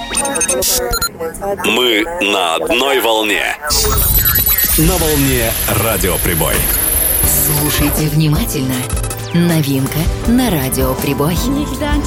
Мы на одной волне. На волне Радио Прибой. Слушайте внимательно. Новинка на Радио Прибой. Niech